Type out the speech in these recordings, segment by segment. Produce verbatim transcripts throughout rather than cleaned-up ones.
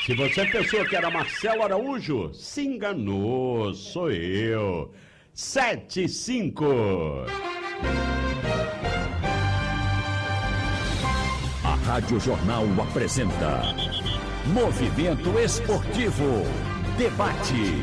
Se você pensou que era Marcelo Araújo, se enganou, sou eu. Sete e cinco. A Rádio Jornal apresenta Movimento Esportivo. Debate.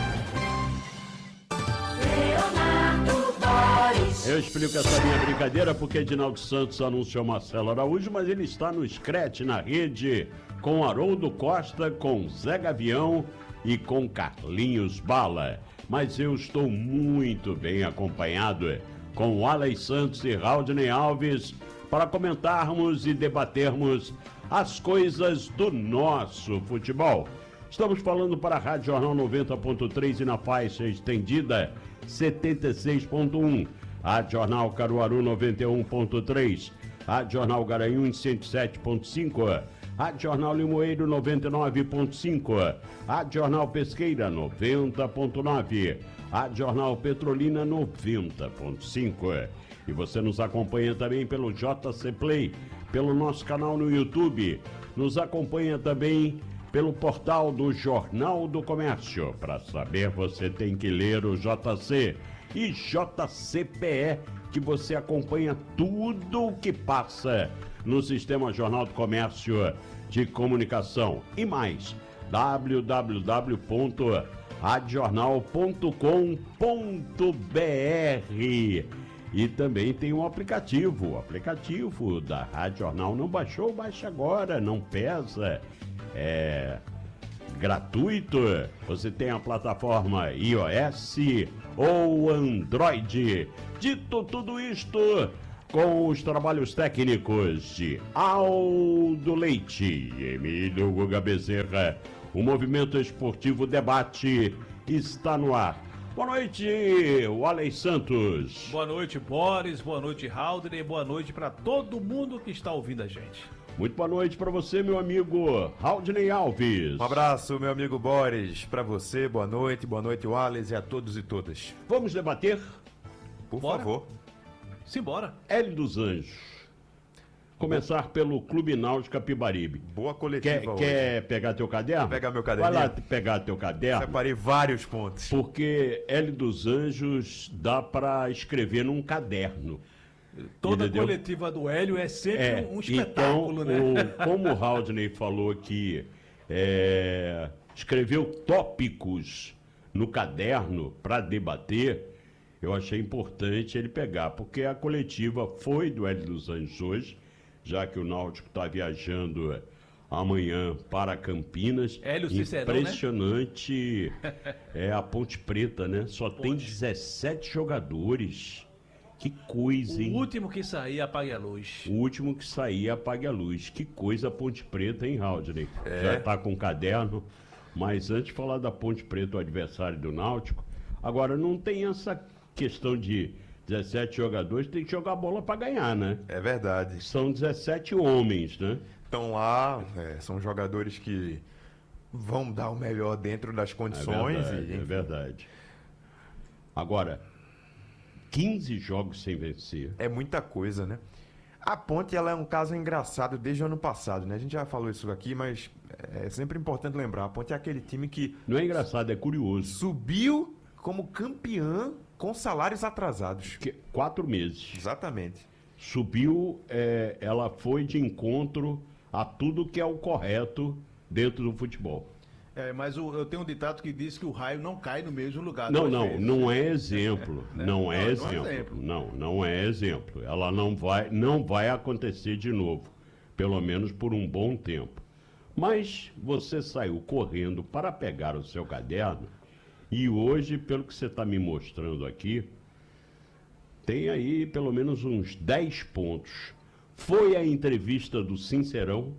Eu explico essa minha brincadeira porque Edinaldo Santos anunciou Marcelo Araújo, mas ele está no Scratch na rede com Haroldo Costa, com Zé Gavião e com Carlinhos Bala. Mas eu estou muito bem acompanhado com Alex Santos e Raudney Alves para comentarmos e debatermos as coisas do nosso futebol. Estamos falando para a Rádio Jornal noventa ponto três e na faixa estendida setenta e seis ponto um. Rádio Jornal Caruaru noventa e um ponto três. Rádio Jornal Garanhuns cento e sete ponto cinco. Rádio Jornal Limoeiro noventa e nove ponto cinco. Rádio Jornal Pesqueira noventa ponto nove. Rádio Jornal Petrolina noventa ponto cinco. E você nos acompanha também pelo J C Play, pelo nosso canal no YouTube. Nos acompanha também pelo portal do Jornal do Comércio. Para saber, você tem que ler o J C e J C P E, que você acompanha tudo o que passa no Sistema Jornal do Comércio de Comunicação. E mais, w w w ponto rádio jornal ponto com ponto b r. E também tem um aplicativo, o aplicativo da Rádio Jornal. Não baixou? Baixa agora, não pesa. É gratuito. Você tem a plataforma iOS ou Android. Dito tudo isto, com os trabalhos técnicos de Aldo Leite e Emílio Guga Bezerra, o Movimento Esportivo Debate está no ar. Boa noite, Alex Santos. Boa noite, Boris. Boa noite, Raudney. Boa noite para todo mundo que está ouvindo a gente. Muito boa noite para você, meu amigo Raudney Alves. Um abraço, meu amigo Boris, para você. Boa noite, boa noite, Alex, e a todos e todas. Vamos debater? Por Bora. favor. Simbora. Hélio dos Anjos. Começar pelo Clube Náutico Capibaribe. Boa coletiva Quer, hoje. quer pegar teu caderno? Vou pegar meu caderninho. Vai lá pegar teu caderno. Separei vários pontos. Porque Hélio dos Anjos dá para escrever num caderno. Toda Entendeu? coletiva do Hélio é sempre É, um espetáculo, então, né? o, como o Raudney falou aqui, é, escreveu tópicos no caderno para debater, eu achei importante ele pegar, porque a coletiva foi do Hélio dos Anjos hoje, já que o Náutico está viajando amanhã para Campinas. Hélio Cicerão, Impressionante, né? É a Ponte Preta, né? Só Ponte. tem dezessete jogadores. Que coisa, hein? O último que sair, apague a luz. O último que sair, apague a luz. Que coisa a Ponte Preta, hein, Raudney? É. Já tá com caderno. Mas antes de falar da Ponte Preta, o adversário do Náutico, agora não tem essa questão de dezessete jogadores, tem que jogar bola para ganhar, né? É verdade. São dezessete homens, né? Estão lá, é, são jogadores que vão dar o melhor dentro das É condições. verdade, e, é enfim. verdade. Agora, quinze jogos sem vencer. É muita coisa, né? A Ponte, ela é um caso engraçado desde o ano passado, né? A gente já falou isso aqui, mas é sempre importante lembrar. A Ponte é aquele time que Não é engraçado, é curioso. subiu como campeã com salários atrasados. Que, quatro meses. Exatamente. Subiu, é, ela foi de encontro a tudo que é o correto dentro do futebol. É, mas o- eu tenho um ditado que diz que o raio não cai no mesmo lugar. Não, duas não, vezes. não é exemplo. Né? Não é Não, não é exemplo. exemplo. Não, não é exemplo. Ela não vai, não vai acontecer de novo, pelo menos por um bom tempo. Mas você saiu correndo para pegar o seu caderno e hoje, pelo que você está me mostrando aqui, tem aí pelo menos uns dez pontos. Foi a entrevista do Sincerão.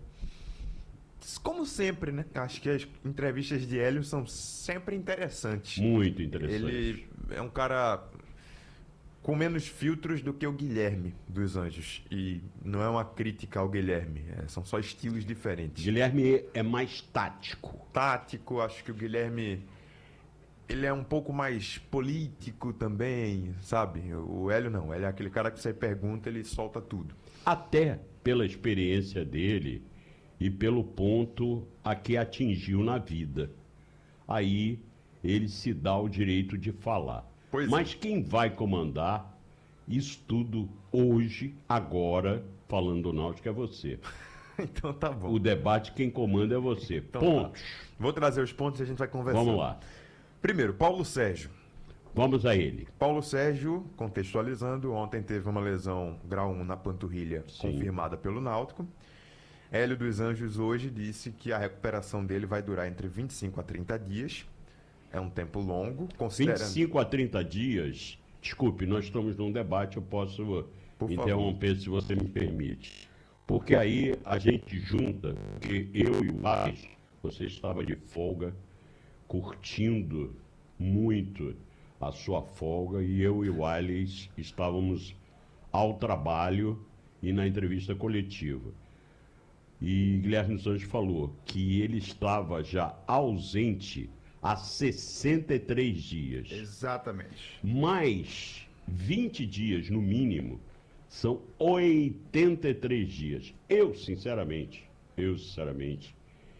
Como sempre, né? Acho que as entrevistas de Hélio são sempre interessantes. Muito interessante. Ele é um cara com menos filtros do que o Guilherme dos Anjos. E não é uma crítica ao Guilherme, é, são só estilos diferentes. Guilherme é mais tático. Tático, acho que o Guilherme ele é um pouco mais político também, sabe? O Hélio não, ele é aquele cara que você pergunta, ele solta tudo. Até pela experiência dele e pelo ponto a que atingiu na vida. Aí ele se dá o direito de falar. Pois é. Mas quem vai comandar isso tudo hoje, agora, falando do Náutico, é você. Então tá bom. O debate, quem comanda é você. Então, Pontos. tá. Vou trazer os pontos e a gente vai conversar. Vamos lá. Primeiro, Paulo Sérgio. Vamos a ele. Paulo Sérgio, contextualizando, ontem teve uma lesão grau um na panturrilha Sim. confirmada pelo Náutico. Hélio dos Anjos hoje disse que a recuperação dele vai durar entre vinte e cinco a trinta dias. É um tempo longo, considerando... vinte e cinco a trinta dias. Desculpe, nós estamos num debate, eu posso Por interromper se você me permite. Porque aí a gente junta, que eu e o Alex, você estava de folga, curtindo muito a sua folga, e eu e o Alex estávamos ao trabalho e na entrevista coletiva. E Guilherme Santos falou que ele estava já ausente há sessenta e três dias. Exatamente. Mais vinte dias, no mínimo, são oitenta e três dias. Eu, sinceramente, eu, sinceramente,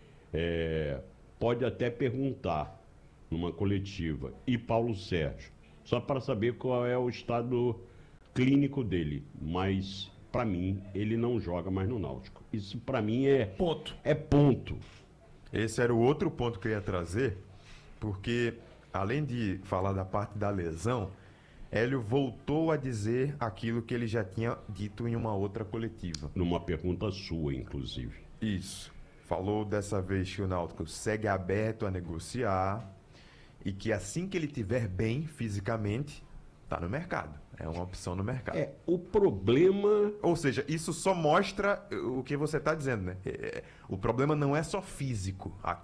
é, pode até perguntar numa coletiva, e Paulo Sérgio, só para saber qual é o estado clínico dele. Mas, para mim, ele não joga mais no Náutico. Isso, para mim, é Ponto. É ponto. Esse era o outro ponto que eu ia trazer, porque, além de falar da parte da lesão, Hélio voltou a dizer aquilo que ele já tinha dito em uma outra coletiva. Numa pergunta sua, inclusive. Isso. Falou dessa vez que o Náutico segue aberto a negociar e que assim que ele estiver bem fisicamente, está no mercado. É uma opção no mercado. É, o problema... Ou seja, isso só mostra o que você está dizendo, né? É, o problema não é só físico.